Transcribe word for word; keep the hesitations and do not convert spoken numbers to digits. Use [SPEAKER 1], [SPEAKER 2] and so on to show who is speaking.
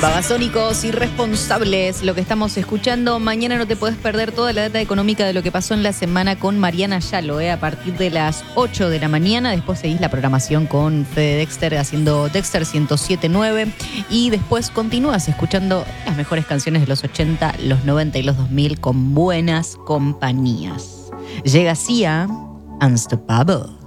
[SPEAKER 1] Babasónicos irresponsables, lo que estamos escuchando. Mañana no te podés perder toda la data económica de lo que pasó en la semana con Mariana Yalo, ¿eh? A partir de las ocho de la mañana. Después seguís la programación con Fede Dexter haciendo Dexter ciento siete punto nueve. Y después continúas escuchando las mejores canciones de los ochenta, los noventa y los dos mil con buenas compañías. Llega Sia, Unstoppable.